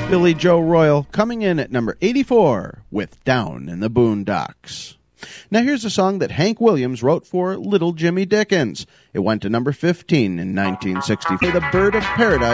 Billy Joe Royal coming in at number 84 with Down in the Boondocks. Now here's a song that Hank Williams wrote for Little Jimmy Dickens. It went to number 15 in 1960 for The Bird of Paradise.